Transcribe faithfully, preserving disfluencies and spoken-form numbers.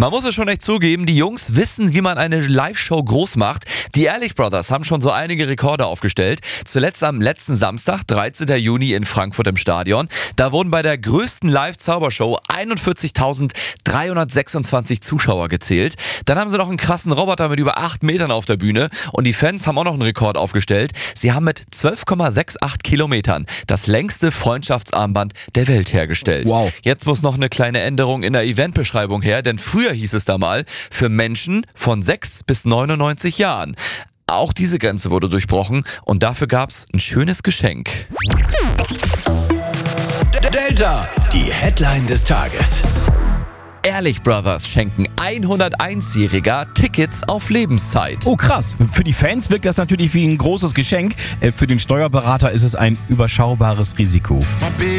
Man muss es schon echt zugeben, die Jungs wissen, wie man eine Live-Show groß macht. Die Ehrlich Brothers haben schon so einige Rekorde aufgestellt. Zuletzt am letzten Samstag, dreizehnten Juni in Frankfurt im Stadion. Da wurden bei der größten Live-Zaubershow einundvierzigtausenddreihundertsechsundzwanzig Zuschauer gezählt. Dann haben sie noch einen krassen Roboter mit über acht Metern auf der Bühne. Und die Fans haben auch noch einen Rekord aufgestellt. Sie haben mit zwölf Komma achtundsechzig Kilometern das längste Freundschaftsarmband der Welt hergestellt. Wow. Jetzt muss noch eine kleine Änderung in der Eventbeschreibung her, denn früher hieß es da mal für Menschen von sechs bis neunundneunzig Jahren. Auch diese Grenze wurde durchbrochen und dafür gab es ein schönes Geschenk. Delta, die Headline des Tages. Ehrlich Brothers schenken hunderteins-Jähriger Tickets auf Lebenszeit. Oh krass, für die Fans wirkt das natürlich wie ein großes Geschenk. Für den Steuerberater ist es ein überschaubares Risiko.